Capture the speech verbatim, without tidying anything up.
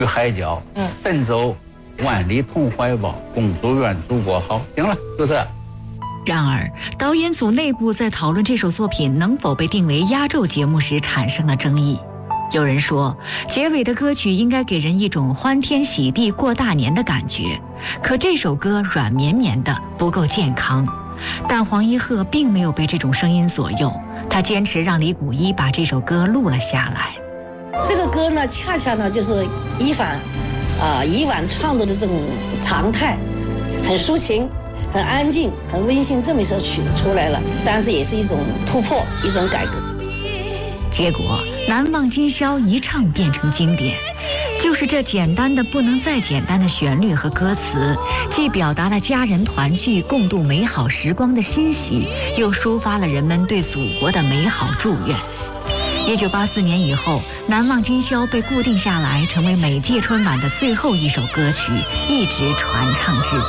与海角，嗯，神州万里同怀抱，共祝愿祖国好。行了，就这。 然而，导演组内部在讨论这首作品能否被定为压轴节目时产生了争议。有人说，结尾的歌曲应该给人一种欢天喜地过大年的感觉，可这首歌软绵绵的，不够健康。但黄一鹤并没有被这种声音左右，他坚持让李谷一把这首歌录了下来。 这个歌呢，恰恰呢就是一凡啊以往创作的这种常态，很抒情、很安静、很温馨，这么一首曲子出来了，但是也是一种突破，一种改革。 结果《难忘今宵》一唱变成经典，就是这简单的不能再简单的旋律和歌词，既表达了家人团聚、共度美好时光的欣喜，又抒发了人们对祖国的美好祝愿。一九八四年以后，《难忘今宵》被固定下来，成为每届春晚的最后一首歌曲，一直传唱至今。